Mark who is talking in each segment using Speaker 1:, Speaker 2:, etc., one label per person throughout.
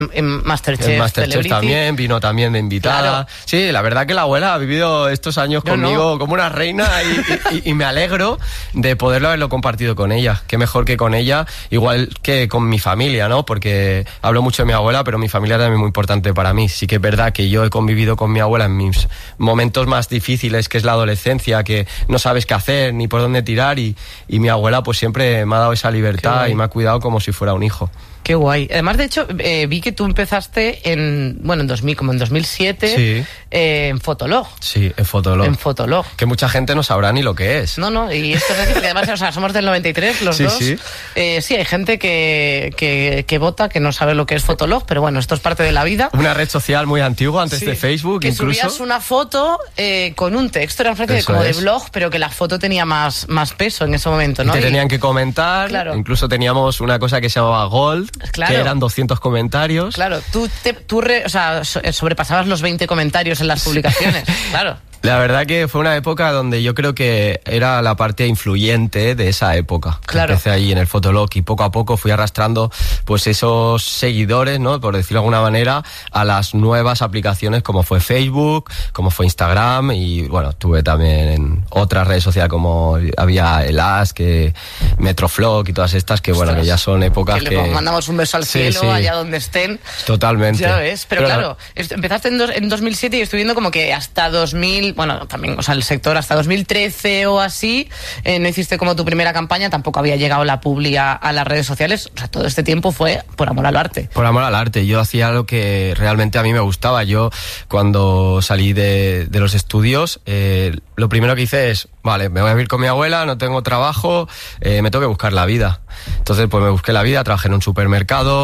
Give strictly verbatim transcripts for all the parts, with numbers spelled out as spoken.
Speaker 1: en Masterchef,
Speaker 2: en Masterchef
Speaker 1: Celebrity.
Speaker 2: también, vino también de invitada.
Speaker 1: Claro.
Speaker 2: Sí, la verdad que la abuela ha vivido estos años
Speaker 1: No,
Speaker 2: conmigo
Speaker 1: no.
Speaker 2: como una reina y, y, y me alegro de poderlo haberlo compartido con ella. Qué mejor que con ella, igual que con mi familia, ¿no? Porque hablo mucho de mi abuela, pero mi familia también es muy importante para mí. Sí que es verdad que yo he convivido con mi abuela en mis momentos más difíciles, que es la adolescencia, que no sabes qué hacer ni por dónde tirar, y, y mi abuela pues siempre me ha dado esa libertad y me ha cuidado como si fuera un hijo.
Speaker 1: Qué guay. Además, de hecho, eh, vi que tú empezaste en, bueno, en dos mil, como en dos mil siete,
Speaker 2: Sí.
Speaker 1: eh, en Fotolog.
Speaker 2: Sí, en Fotolog.
Speaker 1: En Fotolog.
Speaker 2: Que mucha gente no sabrá ni lo que es.
Speaker 1: No, no, y esto es así, porque además, o sea, somos del noventa y tres los
Speaker 2: Sí,
Speaker 1: dos.
Speaker 2: sí.
Speaker 1: Eh, sí, hay gente que, que, que vota, que no sabe lo que es Fotolog, pero bueno, esto es parte de la vida.
Speaker 2: Una red social muy antigua, antes
Speaker 1: Sí,
Speaker 2: de Facebook,
Speaker 1: que
Speaker 2: incluso.
Speaker 1: subías una foto eh, con un texto, era una especie de,
Speaker 2: Eso
Speaker 1: como
Speaker 2: es.
Speaker 1: de blog, pero que la foto tenía más, más peso en ese momento,
Speaker 2: Y
Speaker 1: ¿no?
Speaker 2: te
Speaker 1: Y-
Speaker 2: tenían que comentar.
Speaker 1: Claro.
Speaker 2: Incluso teníamos una cosa que se llamaba Gold,
Speaker 1: Claro.
Speaker 2: que eran doscientos comentarios.
Speaker 1: Claro, tú, te, tú re- o sea, so- sobrepasabas los veinte comentarios en las publicaciones, claro.
Speaker 2: La verdad que fue una época donde yo creo que era la parte influyente de esa época.
Speaker 1: Claro.
Speaker 2: Empecé ahí en el Fotolog y poco a poco fui arrastrando pues esos seguidores, ¿no? Por decirlo de alguna manera, a las nuevas aplicaciones como fue Facebook, como fue Instagram, y bueno, tuve también en otras redes sociales como había el As, que Metroflog y todas estas, que bueno,
Speaker 1: Ostras.
Speaker 2: que ya son épocas
Speaker 1: Que
Speaker 2: que...
Speaker 1: le mandamos un beso al
Speaker 2: Sí,
Speaker 1: cielo,
Speaker 2: sí.
Speaker 1: allá donde estén.
Speaker 2: Totalmente.
Speaker 1: Ya ves, pero,
Speaker 2: Pero
Speaker 1: claro, est- empezaste en, dos- en dos mil siete y estoy viendo como que hasta dos mil, bueno, también, o sea, el sector hasta dos mil trece o así, eh, no hiciste como tu primera campaña, tampoco había llegado la publi a, a las redes sociales, o sea, todo este tiempo fue por amor al arte.
Speaker 2: Por amor al arte, yo hacía lo que realmente a mí me gustaba. Yo cuando salí de, de los estudios, eh, lo primero que hice es, vale, me voy a vivir con mi abuela, no tengo trabajo, eh, me tengo que buscar la vida. Entonces pues me busqué la vida, trabajé en un supermercado,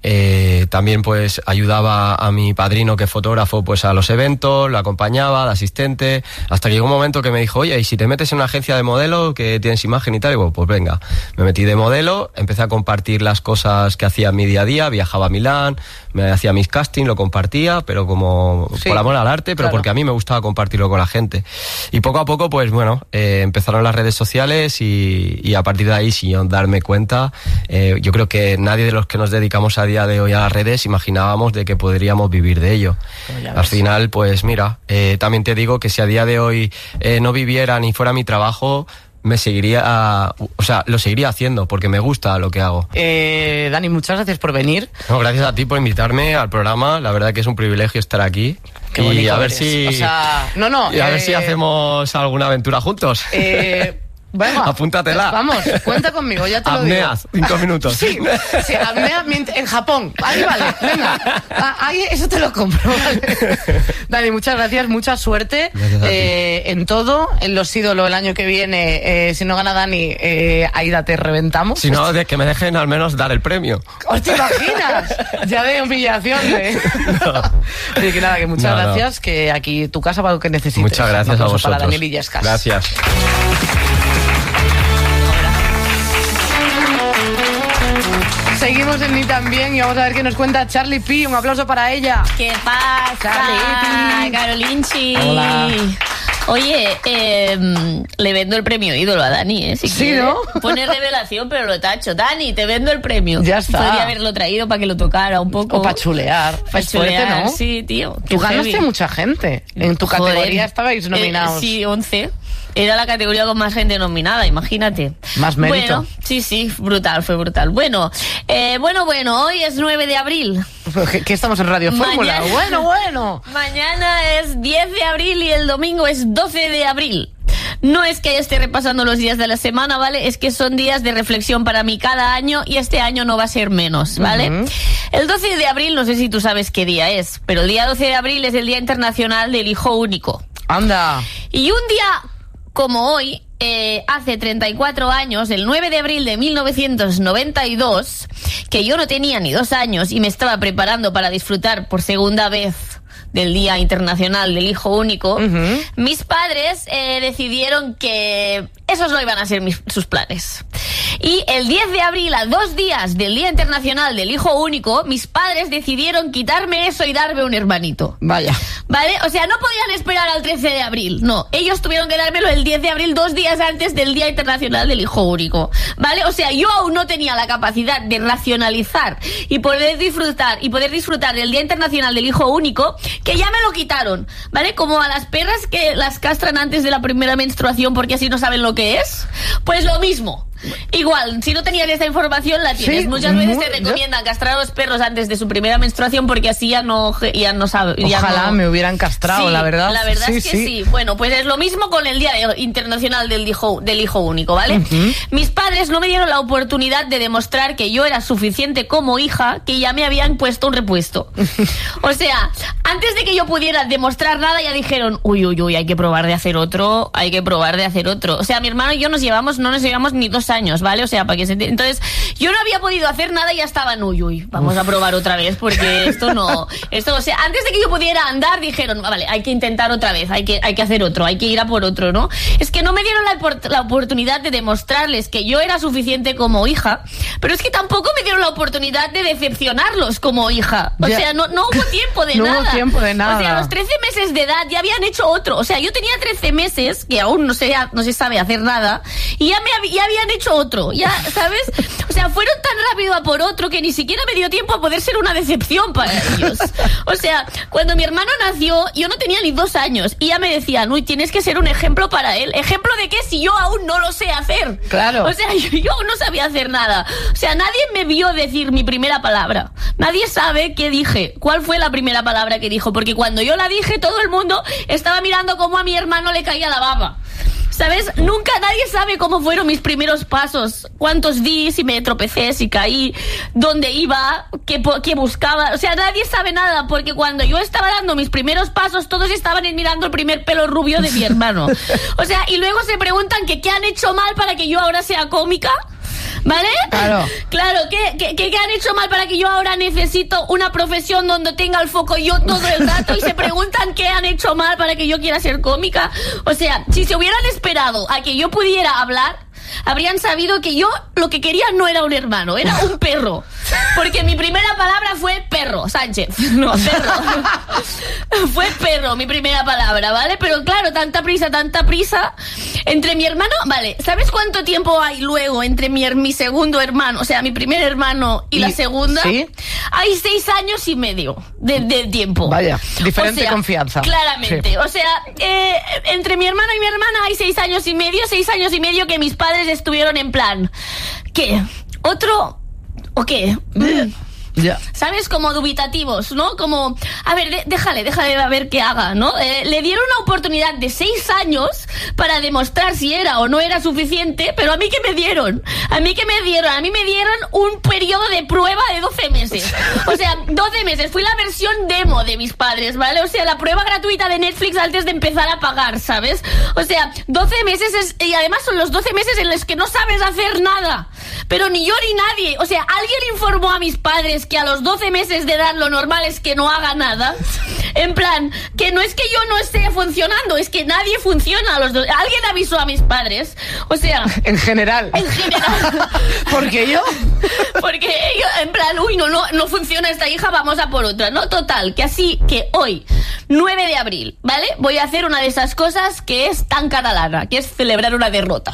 Speaker 2: eh, también pues ayudaba a mi padrino, que es fotógrafo, pues a los eventos, lo acompañaba de asistente, hasta que llegó un momento que me dijo, oye, ¿y si te metes en una agencia de modelo que tienes imagen y tal? Y bueno, pues venga, me metí de modelo, empecé a compartir las cosas que hacía en mi día a día, viajaba a Milán, me hacía mis castings, lo compartía, pero como
Speaker 1: Sí,
Speaker 2: por amor al arte, pero
Speaker 1: claro.
Speaker 2: porque a mí me gustaba compartirlo con la gente. Y poco a poco, pues bueno, eh, empezaron las redes sociales y, y a partir de ahí, sin darme cuenta, eh, yo creo que nadie de los que nos dedicamos a día de hoy a las redes imaginábamos de que podríamos vivir de ello.
Speaker 1: Como ya
Speaker 2: Al
Speaker 1: ves.
Speaker 2: final, pues mira, eh, también te digo que si a día de hoy eh, no viviera ni fuera mi trabajo, me seguiría, o sea, lo seguiría haciendo porque me gusta lo que hago.
Speaker 1: Eh, Dani, muchas gracias por venir.
Speaker 2: No, gracias a ti por invitarme al programa, la verdad que es un privilegio estar aquí.
Speaker 1: Qué
Speaker 2: y
Speaker 1: bonito
Speaker 2: a ver
Speaker 1: eres.
Speaker 2: si
Speaker 1: O sea, no, no.
Speaker 2: y a ver
Speaker 1: eh,
Speaker 2: si hacemos alguna aventura juntos.
Speaker 1: Eh, venga,
Speaker 2: Apúntatela.
Speaker 1: Vamos, cuenta conmigo, ya te lo digo.
Speaker 2: Apneas, cinco minutos.
Speaker 1: Sí, sí, apnea mient- en Japón. Ahí vale, venga. Ah, Ahí eso te lo compro, vale. Dani, muchas gracias, mucha suerte
Speaker 2: Gracias a ti.
Speaker 1: eh, en todo. En Los Ídolos el año que viene, eh, si no gana Dani, eh, Aida, te reventamos.
Speaker 2: Si no, de que me dejen al menos dar el premio.
Speaker 1: ¿Os te imaginas? Ya de humillación, ¿eh? Así que nada, que muchas
Speaker 2: No, no.
Speaker 1: gracias, que aquí tu casa para lo que necesites.
Speaker 2: Muchas gracias
Speaker 1: Un
Speaker 2: a
Speaker 1: aplauso
Speaker 2: vosotros.
Speaker 1: para Daniel Illescas.
Speaker 2: Gracias.
Speaker 1: Seguimos en Ni También y vamos a ver qué nos cuenta Charlie P. Un aplauso para ella.
Speaker 3: ¿Qué pasa,
Speaker 1: Charlie.
Speaker 3: Carolinchi?
Speaker 1: Hola.
Speaker 3: Oye, eh, le vendo el premio ídolo a Dani, ¿eh? Si
Speaker 1: Sí,
Speaker 3: quiere.
Speaker 1: ¿no?
Speaker 3: Pone revelación, pero lo tacho. Dani, te vendo el premio.
Speaker 1: Ya está.
Speaker 3: Podría haberlo traído para que lo tocara un poco.
Speaker 1: O para chulear.
Speaker 3: Pa'
Speaker 1: Es fuerte,
Speaker 3: chulear,
Speaker 1: ¿no?
Speaker 3: Sí, tío.
Speaker 1: Tú
Speaker 3: qué
Speaker 1: ganaste
Speaker 3: heavy.
Speaker 1: mucha gente. En tu
Speaker 3: Joder.
Speaker 1: categoría estabais nominados.
Speaker 3: Eh, sí, once. Era la categoría con más gente nominada, imagínate.
Speaker 1: Más mérito.
Speaker 3: Bueno, sí, sí, brutal, fue brutal. Bueno, eh, bueno, bueno, hoy es nueve de abril.
Speaker 1: ¿Qué, qué estamos en Radio Fórmula?
Speaker 3: Mañana-
Speaker 1: Bueno, bueno.
Speaker 3: Mañana es diez de abril y el domingo es doce de abril. No es que esté repasando los días de la semana, ¿vale? Es que son días de reflexión para mí cada año y este año no va a ser menos, ¿vale?
Speaker 1: Ujú.
Speaker 3: El doce de abril, no sé si tú sabes qué día es, pero el día doce de abril es el Día Internacional del Hijo Único.
Speaker 1: Anda.
Speaker 3: Y un día como hoy, eh, hace treinta y cuatro años, el nueve de abril de mil novecientos noventa y dos, que yo no tenía ni dos años y me estaba preparando para disfrutar por segunda vez del Día Internacional del Hijo Único,
Speaker 1: Ujú.
Speaker 3: mis padres eh, decidieron que esos no iban a ser mis, sus planes. Y el diez de abril, a dos días del Día Internacional del Hijo Único, mis padres decidieron quitarme eso y darme un hermanito.
Speaker 1: Vaya.
Speaker 3: ¿Vale? O sea, no podían esperar al trece de abril, no. Ellos tuvieron que dármelo el diez de abril, dos días antes del Día Internacional del Hijo Único. ¿Vale? O sea, yo aún no tenía la capacidad de racionalizar y poder disfrutar, y poder disfrutar del Día Internacional del Hijo Único, que ya me lo quitaron. ¿Vale? Como a las perras que las castran antes de la primera menstruación porque así no saben lo que es. Pues lo mismo. Igual, si no tenías esta información, la tienes.
Speaker 1: Sí,
Speaker 3: Muchas veces
Speaker 1: muy,
Speaker 3: te recomiendan castrar a los perros antes de su primera menstruación porque así ya no, ya no saben.
Speaker 1: Ojalá
Speaker 3: no...
Speaker 1: me hubieran castrado,
Speaker 3: sí,
Speaker 1: la verdad.
Speaker 3: La verdad
Speaker 1: sí,
Speaker 3: es que
Speaker 1: sí.
Speaker 3: sí. Bueno, pues es lo mismo con el Día Internacional del Hijo, del hijo Único, ¿vale? Uh-huh. Mis padres no me dieron la oportunidad de demostrar que yo era suficiente como hija, que ya me habían puesto un repuesto. O sea, antes de que yo pudiera demostrar nada, ya dijeron, uy, uy, uy, hay que probar de hacer otro, hay que probar de hacer otro. O sea, mi hermano y yo nos llevamos, no nos llevamos ni dos años, ¿vale? O sea, para que se entienda. Entonces, yo no había podido hacer nada y ya estaban, uy, uy, vamos a probar otra vez, porque esto no, esto, o sea, antes de que yo pudiera andar, dijeron, vale, hay que intentar otra vez, hay que, hay que hacer otro, hay que ir a por otro, ¿no? Es que no me dieron la, la oportunidad de demostrarles que yo era suficiente como hija, pero es que tampoco me dieron la oportunidad de decepcionarlos como hija. O
Speaker 1: ya.
Speaker 3: sea, no, no hubo tiempo de
Speaker 1: no
Speaker 3: nada.
Speaker 1: No hubo tiempo de nada.
Speaker 3: O sea, a los trece meses de edad ya habían hecho otro. O sea, yo tenía trece meses, que aún no se, no se sabe hacer nada, y ya, me, ya habían hecho otro, ya, ¿sabes? O sea, fueron tan rápido a por otro que ni siquiera me dio tiempo a poder ser una decepción para ellos. O sea, cuando mi hermano nació, yo no tenía ni dos años y ya me decían, uy, tienes que ser un ejemplo para él. ¿Ejemplo de qué si yo aún no lo sé hacer?
Speaker 1: Claro.
Speaker 3: O sea, yo, yo aún no sabía hacer nada. O sea, nadie me vio decir mi primera palabra. Nadie sabe qué dije, cuál fue la primera palabra que dijo, porque cuando yo la dije, todo el mundo estaba mirando cómo a mi hermano le caía la baba. ¿Sabes? Nunca nadie sabe cómo fueron mis primeros pasos, cuántos di, si me tropecé, si caí, dónde iba, qué, qué buscaba. O sea, nadie sabe nada, porque cuando yo estaba dando mis primeros pasos, todos estaban mirando el primer pelo rubio de mi hermano. O sea, y luego se preguntan que qué han hecho mal para que yo ahora sea cómica. ¿Vale?
Speaker 1: Claro.
Speaker 3: Claro, ¿qué, qué, qué han hecho mal para que yo ahora necesito una profesión donde tenga el foco yo todo el rato? Y se preguntan qué han hecho mal para que yo quiera ser cómica. O sea, si se hubieran esperado a que yo pudiera hablar, habrían sabido que yo lo que quería no era un hermano, era un perro. Porque mi primera palabra fue perro, Sánchez. No, perro. Fue perro mi primera palabra, ¿vale? Pero claro, tanta prisa, tanta prisa. Entre mi hermano, vale, ¿sabes cuánto tiempo hay luego entre mi, mi segundo hermano, o sea, mi primer hermano y, y la segunda?
Speaker 1: ¿Sí?
Speaker 3: Hay seis años y medio de, de tiempo.
Speaker 1: Vaya, diferente
Speaker 3: o sea,
Speaker 1: confianza.
Speaker 3: Claramente. Sí. O sea, eh, entre mi hermano y mi hermana hay seis años y medio, seis años y medio que mis padres estuvieron en plan, ¿qué? ¿Otro? ¿O qué? Mm.
Speaker 1: Ya.
Speaker 3: ¿Sabes? Como dubitativos, ¿no? Como, a ver, de, déjale, déjale a ver qué haga, ¿no? Eh, le dieron una oportunidad de seis años para demostrar si era o no era suficiente, pero a mí ¿qué me dieron? A mí ¿qué me dieron? A mí me dieron un periodo de prueba de doce meses. O sea, doce meses. Fui la versión demo de mis padres, ¿vale? O sea, la prueba gratuita de Netflix antes de empezar a pagar, ¿sabes? O sea, doce meses es, y además son los doce meses en los que no sabes hacer nada. Pero ni yo ni nadie. O sea, alguien informó a mis padres que a los doce meses de edad lo normal es que no haga nada. En plan, que no es que yo no esté funcionando, es que nadie funciona a los dos. Alguien avisó a mis padres. O sea...
Speaker 1: En general.
Speaker 3: En general.
Speaker 1: ¿Por qué yo?
Speaker 3: Porque ellos, en plan, uy, no, no, no funciona esta hija, vamos a por otra. No, total, que así que hoy, nueve de abril, ¿vale? Voy a hacer una de esas cosas que es tan catalana, que es celebrar una derrota.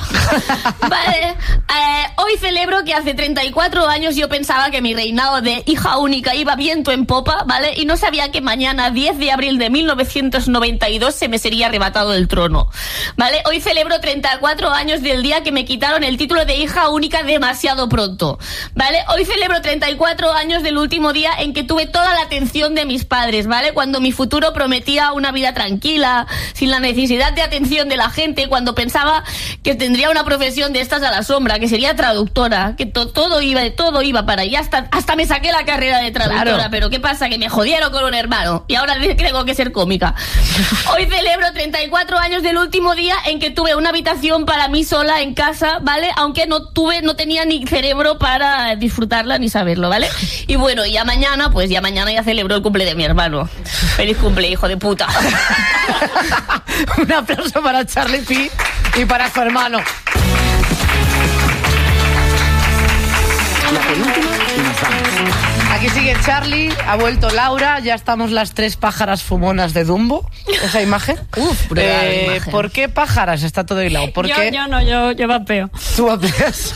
Speaker 3: ¿Vale? Eh, hoy celebro que hace treinta y cuatro años yo pensaba que mi reinado de hija única iba viento en popa, ¿vale? Y no sabía que mañana, diez de abril de mil novecientos noventa y dos, se me sería arrebatado el trono, ¿vale? Hoy celebro treinta y cuatro años del día que me quitaron el título de hija única demasiado pronto, ¿vale? Hoy celebro treinta y cuatro años del último día en que tuve toda la atención de mis padres, ¿vale? Cuando mi futuro prometía una vida tranquila, sin la necesidad de atención de la gente, cuando pensaba que tendría una profesión de estas a la sombra, que sería traductora, que to- todo iba todo iba para allá, hasta, hasta me saqué la carrera de traductora, claro. Pero ¿qué pasa? Que me jodieron con un hermano y ahora tengo que ser cómica. Hoy celebro treinta y cuatro años del último día en que tuve una habitación para mí sola en casa, ¿vale? Aunque no tuve, no tenía ni cerebro para disfrutarla ni saberlo, ¿vale? Y bueno, ya mañana, pues ya mañana ya celebro el cumple de mi hermano. Feliz cumple, hijo de puta.
Speaker 1: Un aplauso para Charlie P y para su hermano.
Speaker 4: La penúltima y nos vamos.
Speaker 1: Aquí sigue Charlie, ha vuelto Laura, ya estamos las tres pájaras fumonas de Dumbo, esa imagen.
Speaker 3: Uf, brutal
Speaker 1: eh,
Speaker 3: imagen.
Speaker 1: ¿Por qué pájaras? Está todo hilado. ¿Por
Speaker 5: Yo,
Speaker 1: qué?
Speaker 5: yo no, yo, yo vapeo.
Speaker 1: Tú vapeas.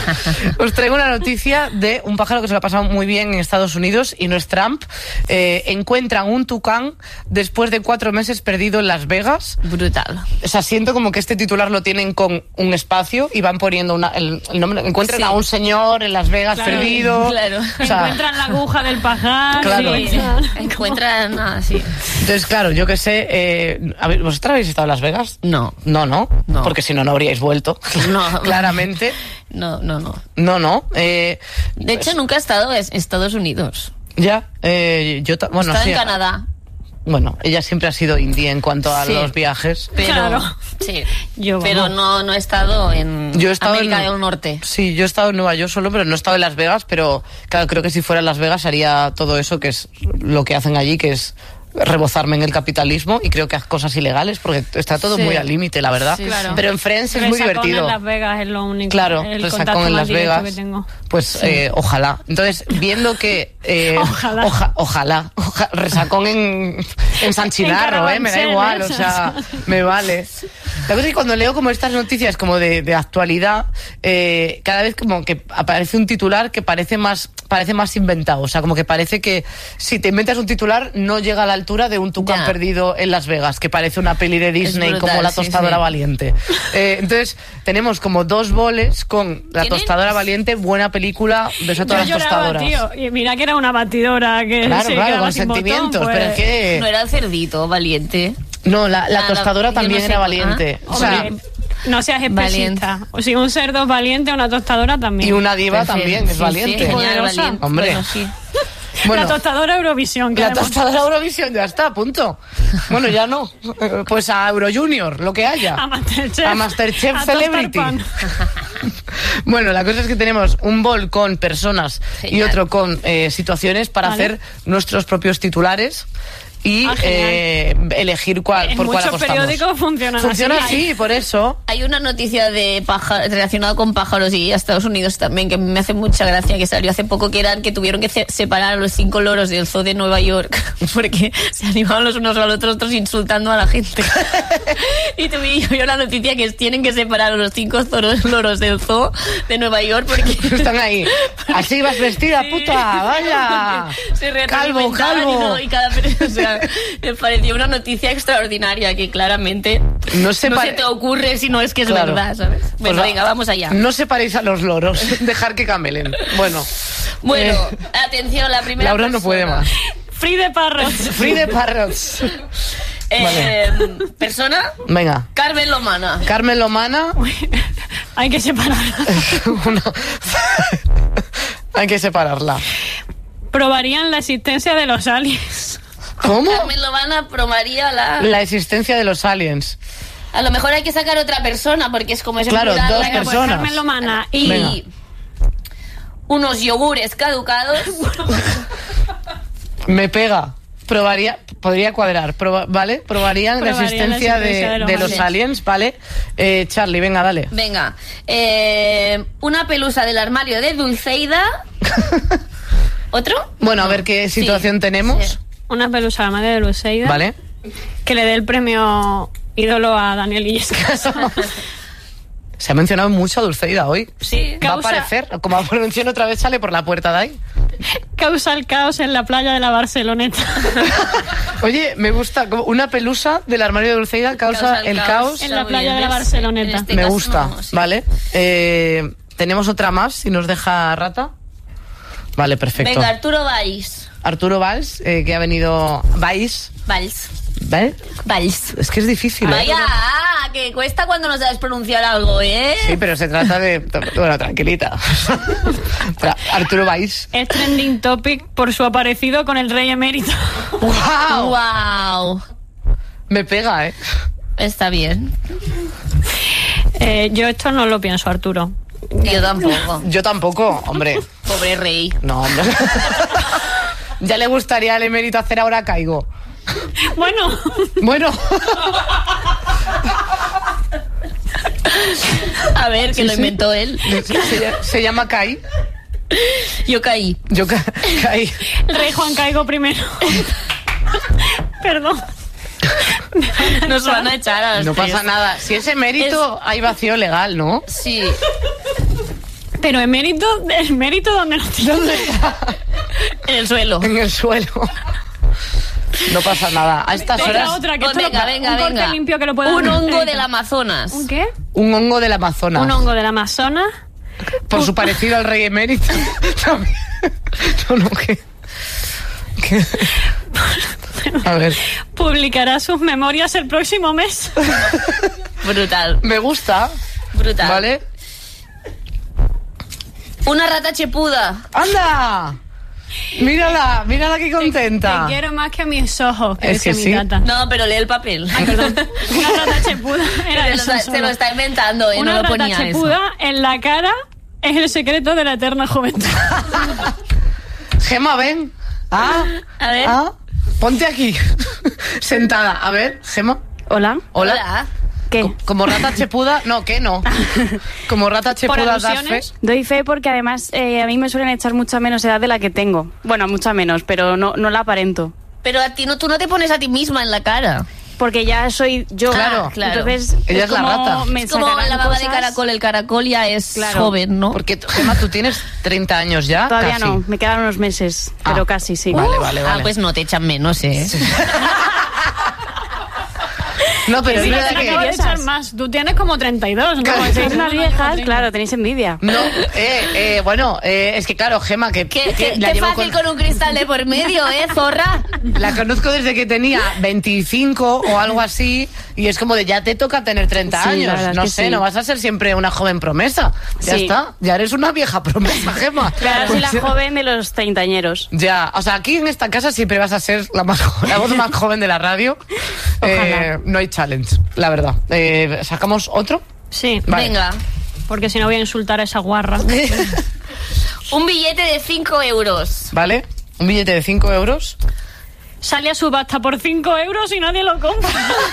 Speaker 1: Os traigo una noticia de un pájaro que se lo ha pasado muy bien en Estados Unidos y no es Trump. Eh, encuentran un tucán después de cuatro meses perdido en Las Vegas.
Speaker 3: Brutal.
Speaker 1: O sea, siento como que este titular lo tienen con un espacio y van poniendo una, el, el nombre. Encuentran
Speaker 3: Sí.
Speaker 1: a un señor en Las Vegas
Speaker 5: Claro,
Speaker 1: perdido.
Speaker 3: claro.
Speaker 1: O sea,
Speaker 5: Encuentran la aguja del pajar.
Speaker 1: Claro.
Speaker 5: sí.
Speaker 3: Sí, encuentran así.
Speaker 1: entonces, claro, yo que sé. Eh, a ver, ¿vosotros habéis estado en Las Vegas?
Speaker 3: No.
Speaker 1: No, no.
Speaker 3: No.
Speaker 1: Porque si no, no habríais vuelto.
Speaker 3: No.
Speaker 1: Claramente.
Speaker 3: No, no, no.
Speaker 1: No, no. Eh,
Speaker 3: De hecho, nunca he estado en Estados Unidos.
Speaker 1: ya. Eh, yo ta-
Speaker 3: He
Speaker 1: bueno,
Speaker 3: estado
Speaker 1: sí,
Speaker 3: en Canadá.
Speaker 1: Bueno, ella siempre ha sido indie en cuanto a
Speaker 3: Sí.
Speaker 1: los viajes.
Speaker 3: Pero,
Speaker 5: Claro.
Speaker 3: sí,
Speaker 5: Yo,
Speaker 3: pero
Speaker 5: vamos.
Speaker 3: no, no he estado en
Speaker 1: Yo he estado
Speaker 3: América
Speaker 1: en-
Speaker 3: del Norte.
Speaker 1: Sí, yo he estado en Nueva York solo, pero no he estado en Las Vegas, pero claro, creo que si fuera en Las Vegas haría todo eso, que es lo que hacen allí, que es rebozarme en el capitalismo y creo que haz cosas ilegales porque está todo
Speaker 3: Sí.
Speaker 1: muy al límite, la verdad.
Speaker 3: Sí,
Speaker 5: Claro.
Speaker 1: Pero en Friends es muy
Speaker 5: Resacón
Speaker 1: divertido.
Speaker 5: en Las Vegas es lo único.
Speaker 1: Claro,
Speaker 5: el
Speaker 1: resacón
Speaker 5: contacto
Speaker 1: en
Speaker 5: más
Speaker 1: Las
Speaker 5: directo
Speaker 1: Vegas.
Speaker 5: que tengo.
Speaker 1: Pues eh, ojalá. Entonces, viendo que... eh,
Speaker 5: Ojalá.
Speaker 1: oja- ojalá. Oja- resacón en, en San Chinarro, eh, me da
Speaker 5: Carabanchel,
Speaker 1: igual,
Speaker 5: ¿eh?
Speaker 1: o sea, me vale. La cosa es que cuando leo como estas noticias como de, de actualidad, eh, cada vez como que aparece un titular que parece más parece más inventado. O sea, como que parece que si te inventas un titular no llega a la altura de un tucán
Speaker 3: Ya.
Speaker 1: perdido en Las Vegas, que parece una peli de Disney
Speaker 3: brutal,
Speaker 1: como La
Speaker 3: sí,
Speaker 1: tostadora
Speaker 3: sí.
Speaker 1: valiente. Eh, entonces, tenemos como dos boles con La
Speaker 3: ¿Tienen?
Speaker 1: tostadora valiente, buena película, beso a
Speaker 5: Yo
Speaker 1: todas las
Speaker 5: lloraba,
Speaker 1: tostadoras.
Speaker 5: tío. Y mira que era una batidora que
Speaker 1: Claro,
Speaker 5: se
Speaker 1: claro,
Speaker 5: quedaba
Speaker 1: con
Speaker 5: sin botón,
Speaker 1: sentimientos,
Speaker 5: pues.
Speaker 1: pero es que...
Speaker 3: No era el cerdito valiente.
Speaker 1: No, la, la
Speaker 3: Ah, la-
Speaker 1: tostadora
Speaker 3: yo
Speaker 1: también
Speaker 3: no sé,
Speaker 1: era valiente.
Speaker 3: ¿ah?
Speaker 1: O sea,
Speaker 5: Hombre, no seas
Speaker 3: Valiente.
Speaker 5: especista. O si un cerdo es valiente, una tostadora también.
Speaker 1: y una diva
Speaker 3: Perfecto.
Speaker 1: también es
Speaker 3: Sí,
Speaker 1: valiente.
Speaker 3: Sí, genial,
Speaker 5: Poderosa.
Speaker 3: valiente.
Speaker 1: Hombre.
Speaker 3: Bueno, sí.
Speaker 1: Bueno,
Speaker 5: La tostadora Eurovisión.
Speaker 1: la
Speaker 5: queremos.
Speaker 1: tostadora Eurovisión ya está, punto. Bueno, ya no. Pues a Euro Junior, lo que haya.
Speaker 5: A Masterchef.
Speaker 1: A Masterchef
Speaker 5: A tostar
Speaker 1: Celebrity.
Speaker 5: pan.
Speaker 1: Bueno, la cosa es que tenemos un bol con personas y
Speaker 3: Genial.
Speaker 1: otro con eh, situaciones para
Speaker 5: Vale.
Speaker 1: hacer nuestros propios titulares y
Speaker 5: Ah, genial.
Speaker 1: eh, elegir cuál,
Speaker 5: En
Speaker 1: por cuál
Speaker 5: muchos
Speaker 1: apostamos.
Speaker 5: periódicos funcionan así.
Speaker 1: Funciona así, por eso.
Speaker 3: Hay una noticia de pájaros relacionada con pájaros y Estados Unidos también que me hace mucha gracia, que salió hace poco, que eran que tuvieron que ce- separar a los cinco loros del zoo de Nueva York porque se animaban los unos a los otros, otros insultando a la gente. Y tuve yo, yo la noticia que tienen que separar a los cinco zoros- loros del zoo de Nueva York porque
Speaker 1: Están ahí. Así vas vestida,
Speaker 3: Sí.
Speaker 1: puta, vaya.
Speaker 3: se
Speaker 1: Calvo,
Speaker 3: retroalimentaban
Speaker 1: calvo.
Speaker 3: y, no, y cada o sea, me pareció una noticia extraordinaria que claramente
Speaker 1: No se
Speaker 3: no
Speaker 1: pare-
Speaker 3: se te ocurre si no es que es
Speaker 1: Claro.
Speaker 3: verdad, ¿sabes?
Speaker 1: Pues
Speaker 3: Bueno,
Speaker 1: va-
Speaker 3: venga, vamos allá.
Speaker 1: No separéis a los loros, dejar que camelen. Bueno,
Speaker 3: Bueno,
Speaker 1: Eh,
Speaker 3: atención, la primera
Speaker 1: Laura no
Speaker 3: persona.
Speaker 1: puede más.
Speaker 5: Free de parros.
Speaker 1: Free de parrots.
Speaker 3: Eh, Persona,
Speaker 1: Venga,
Speaker 3: Carmen Lomana.
Speaker 1: Carmen Lomana.
Speaker 5: Hay que separar.
Speaker 1: Una- Hay que separarla.
Speaker 5: Probarían la existencia de los aliens.
Speaker 1: ¿Cómo?
Speaker 3: Carmen Lomana probaría la...
Speaker 1: La existencia de los aliens.
Speaker 3: A lo mejor hay que sacar otra persona porque es como ese
Speaker 1: Claro,
Speaker 3: plural,
Speaker 1: dos
Speaker 3: venga, pues,
Speaker 1: personas.
Speaker 5: Carmen Lomana
Speaker 3: Y
Speaker 1: Venga.
Speaker 3: unos yogures caducados.
Speaker 1: Me pega. Probaría, podría cuadrar, proba- ¿vale? Probarían la
Speaker 5: Probarían la
Speaker 1: existencia de,
Speaker 5: existencia de los
Speaker 1: de los
Speaker 3: aliens.
Speaker 1: aliens, ¿vale? Eh, Charlie, venga, dale.
Speaker 3: Venga, eh, una pelusa del armario de Dulceida. ¿Otro?
Speaker 1: Bueno, a ver qué
Speaker 3: Sí,
Speaker 1: situación tenemos,
Speaker 3: sí.
Speaker 5: Una pelusa a la madre de Luceida.
Speaker 1: ¿vale?
Speaker 5: Que le dé el premio ídolo a Daniel Illescas.
Speaker 1: Se ha mencionado mucho a Dulceida hoy.
Speaker 3: Sí.
Speaker 1: Va a
Speaker 5: Causa-
Speaker 1: aparecer, como menciono otra vez, sale por la puerta de ahí.
Speaker 5: Causa el caos en la playa de la Barceloneta.
Speaker 1: Oye, me gusta, como una pelusa del armario de Dulceida causa, el caos.
Speaker 5: En la
Speaker 3: Está
Speaker 5: playa
Speaker 3: muy
Speaker 5: de la
Speaker 3: bien,
Speaker 5: Barceloneta.
Speaker 3: en este
Speaker 1: Me
Speaker 3: caso
Speaker 1: gusta,
Speaker 3: no, sí.
Speaker 1: ¿vale? Eh, ¿Tenemos otra más, si nos deja Rata? Vale, perfecto.
Speaker 3: Venga, Arturo Valls.
Speaker 1: Arturo Valls, eh, que ha venido... Valls,
Speaker 3: Valls.
Speaker 1: ¿vale?
Speaker 3: Valls.
Speaker 1: Es que es difícil, ¿eh?
Speaker 3: Vaya, ah, que cuesta cuando no sabes pronunciar algo, ¿eh?
Speaker 1: Sí, pero se trata de... Bueno, tranquilita. Tra- Arturo Valls.
Speaker 5: Es trending topic por su aparecido con el rey emérito.
Speaker 1: ¡Wow!
Speaker 3: Wow.
Speaker 1: Me pega, ¿eh?
Speaker 3: Está bien.
Speaker 5: Eh, yo esto no lo pienso, Arturo.
Speaker 3: Yo tampoco.
Speaker 1: Yo tampoco, hombre.
Speaker 3: Pobre rey.
Speaker 1: No, hombre. Ya le gustaría al emérito hacer ahora caigo.
Speaker 5: Bueno,
Speaker 1: Bueno.
Speaker 3: A ver, que
Speaker 1: Sí,
Speaker 3: lo
Speaker 1: sí.
Speaker 3: inventó él.
Speaker 1: Se, se llama Kai.
Speaker 3: Yo caí.
Speaker 1: Yo ca caí.
Speaker 5: El rey Juan caigo primero. Perdón.
Speaker 3: Nos van a echar a las
Speaker 1: No
Speaker 3: tres.
Speaker 1: pasa nada. Si es emérito, hay vacío legal, ¿no?
Speaker 3: Sí.
Speaker 5: Pero el mérito, el mérito donde no tiene.
Speaker 1: ¿Dónde está?
Speaker 3: En el suelo.
Speaker 1: En el suelo. No pasa nada. A estas
Speaker 5: Otra,
Speaker 1: horas,
Speaker 5: otra, que
Speaker 3: Pues
Speaker 5: esto
Speaker 3: venga,
Speaker 5: lo-
Speaker 3: venga,
Speaker 5: un corte
Speaker 3: venga.
Speaker 5: limpio que lo pueda
Speaker 3: Un hongo
Speaker 5: editar.
Speaker 3: del Amazonas.
Speaker 5: ¿Un qué?
Speaker 1: un hongo del Amazonas.
Speaker 5: Un hongo del Amazonas
Speaker 1: Por su parecido al rey emérito. También. No, no, ¿qué? ¿Qué? A ver,
Speaker 5: publicará sus memorias el próximo mes.
Speaker 3: Brutal.
Speaker 1: me gusta,
Speaker 3: Brutal.
Speaker 1: ¿vale?
Speaker 3: Una rata chepuda.
Speaker 1: ¡Anda! Mírala, mírala qué contenta.
Speaker 5: Te quiero más que a mis ojos, que
Speaker 1: Es que
Speaker 5: decía
Speaker 1: sí.
Speaker 5: mi tata.
Speaker 3: No, pero lee el papel.
Speaker 5: Ay, perdón. Una rata chepuda era
Speaker 3: se, lo
Speaker 5: eso
Speaker 3: está, se
Speaker 5: solo.
Speaker 3: lo está inventando, ¿eh?
Speaker 5: Una
Speaker 3: no lo
Speaker 5: rata
Speaker 3: ponía
Speaker 5: chepuda en la cara es el secreto de la eterna juventud.
Speaker 1: Gema, ven. Ah,
Speaker 3: A ver.
Speaker 1: ah, ponte aquí. Sentada. A ver, Gema.
Speaker 6: Hola.
Speaker 3: eso.
Speaker 1: Hola.
Speaker 3: Hola.
Speaker 6: ¿Qué?
Speaker 1: Co- Como rata chepuda, no, ¿qué no? Como rata chepuda das fe.
Speaker 5: alusiones?
Speaker 6: Doy fe porque además eh, a mí me suelen echar mucha menos edad de la que tengo. Bueno, mucha menos, pero no, no la aparento.
Speaker 3: Pero a ti no, tú no te pones a ti misma en la cara.
Speaker 6: Porque ya soy yo.
Speaker 1: Claro,
Speaker 3: claro.
Speaker 6: Entonces,
Speaker 1: Ella es la
Speaker 6: como
Speaker 1: rata.
Speaker 6: me
Speaker 3: Es como
Speaker 6: sacarán
Speaker 3: la baba de
Speaker 6: cosas-
Speaker 3: caracol. El caracol ya es
Speaker 6: Claro.
Speaker 3: joven, ¿no?
Speaker 1: Porque, Gema, tú tienes treinta años ya.
Speaker 6: Todavía
Speaker 1: casi.
Speaker 6: no, me quedan unos meses,
Speaker 1: Ah.
Speaker 6: pero casi sí.
Speaker 1: Vale, vale, vale.
Speaker 3: Ah, pues no te echan menos, ¿eh?
Speaker 1: No, pero es
Speaker 5: Sí,
Speaker 1: verdad
Speaker 5: te acabo de
Speaker 1: que...
Speaker 5: echar más. Tú tienes como treinta y dos, ¿no?
Speaker 1: Claro,
Speaker 6: Sois unas viejas, claro, tenéis envidia.
Speaker 1: No, eh, eh, bueno, eh, es que claro, Gema, que,
Speaker 3: Qué,
Speaker 1: que
Speaker 3: qué-
Speaker 1: la
Speaker 3: qué
Speaker 1: llevo
Speaker 3: fácil
Speaker 1: con-
Speaker 3: con un cristal de por medio, ¿eh, zorra?
Speaker 1: La conozco desde que tenía veinticinco o algo así, y es como de ya te toca tener treinta
Speaker 6: Sí, la
Speaker 1: años.
Speaker 6: verdad es
Speaker 1: No
Speaker 6: que
Speaker 1: sé,
Speaker 6: sí.
Speaker 1: no vas a ser siempre una joven promesa. Ya
Speaker 6: Sí.
Speaker 1: está, ya eres una vieja promesa, Gema.
Speaker 6: Claro, soy la
Speaker 1: Pues-
Speaker 6: joven de los treintañeros.
Speaker 1: Ya, o sea, aquí en esta casa siempre vas a ser la, más, jo- la voz más joven de la radio. Eh, no hay challenge, la verdad. Eh, ¿Sacamos otro?
Speaker 5: Sí,
Speaker 1: Vale.
Speaker 3: Venga.
Speaker 5: porque si no voy a insultar a esa guarra.
Speaker 3: Un billete de cinco euros.
Speaker 1: ¿Vale? Un billete de cinco euros.
Speaker 5: Sale a subasta por cinco euros y nadie lo compra.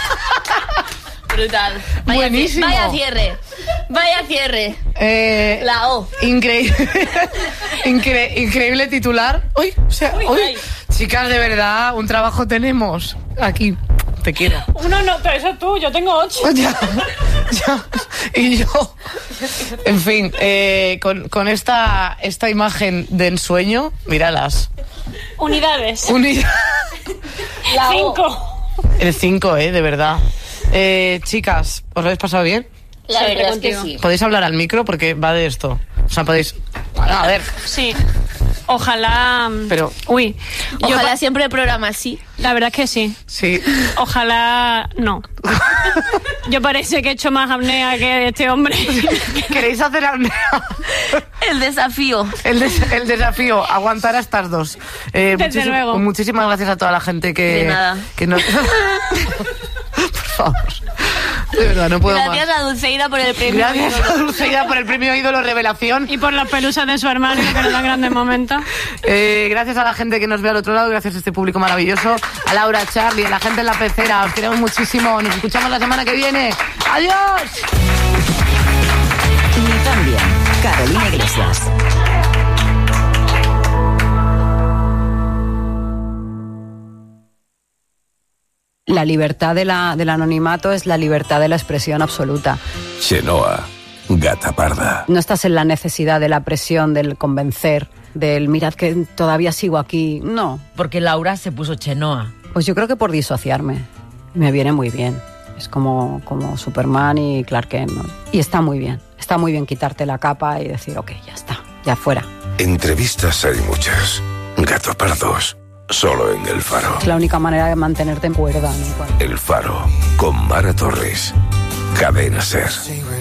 Speaker 3: Brutal. Vaya
Speaker 1: Buenísimo.
Speaker 3: cie- Vaya cierre. Vaya cierre.
Speaker 1: Eh,
Speaker 3: La O.
Speaker 1: Increíble. Incre- increíble titular. Uy, o sea,
Speaker 3: Uy,
Speaker 1: uy.
Speaker 3: ay.
Speaker 1: Chicas, de verdad, un trabajo tenemos. Aquí, te quiero.
Speaker 5: Uno no, pero eso es tú, yo tengo ocho.
Speaker 1: Ya, ya. Y yo. En fin, eh, con, con esta, esta imagen de ensueño, míralas.
Speaker 5: Unidades.
Speaker 1: Unidad.
Speaker 3: La O.
Speaker 5: Cinco.
Speaker 1: El cinco, eh, de verdad. Eh, chicas, ¿os lo habéis pasado bien?
Speaker 3: La
Speaker 5: Siempre
Speaker 3: verdad es que
Speaker 5: contigo.
Speaker 3: sí.
Speaker 1: ¿Podéis hablar al micro? Porque va de esto. O sea, podéis... Bueno, a ver,
Speaker 5: Sí. Ojalá.
Speaker 1: pero...
Speaker 5: Uy. yo
Speaker 3: Ojalá
Speaker 5: pa-
Speaker 3: siempre el programa así.
Speaker 5: La verdad es que sí.
Speaker 1: Sí.
Speaker 5: Ojalá. No. Yo parece que he hecho más apnea que este hombre.
Speaker 1: ¿Queréis hacer apnea?
Speaker 3: El desafío.
Speaker 1: El, des- el desafío, aguantar a estas dos. Eh,
Speaker 5: Desde
Speaker 1: muchísim-
Speaker 5: luego.
Speaker 1: Muchísimas gracias a toda la gente que...
Speaker 3: De nada.
Speaker 1: Que nos... Por favor. De verdad, no puedo
Speaker 3: Gracias
Speaker 1: más.
Speaker 3: a Dulceida por el premio.
Speaker 1: Gracias a Dulceida por el premio Ídolo Revelación.
Speaker 5: Y por las pelusas de su armario que nos dan grandes momentos.
Speaker 1: Eh, gracias a la gente que nos ve al otro lado, gracias a este público maravilloso, a Laura, a Charlie, a la gente en la pecera, os queremos muchísimo, nos escuchamos la semana que viene. ¡Adiós!
Speaker 4: Ni tan bien. Carolina Iglesias.
Speaker 7: La libertad de la, del anonimato es la libertad de la expresión absoluta.
Speaker 8: Chenoa, gata parda.
Speaker 7: No estás en la necesidad de la presión, del convencer, del mirad que todavía sigo aquí. No,
Speaker 9: Porque Laura se puso Chenoa.
Speaker 7: pues yo creo que por disociarme. Me viene muy bien. Es como, como Superman y Clark Kent, ¿no? Y está muy bien. Está muy bien quitarte la capa y decir, ok, ya está, ya fuera.
Speaker 8: Entrevistas hay muchas. Gato pardos, solo en El Faro.
Speaker 7: Es la única manera de mantenerte en cuerda, ¿no? Cuando-
Speaker 8: El Faro, con Mara Torres. Cadena Ser.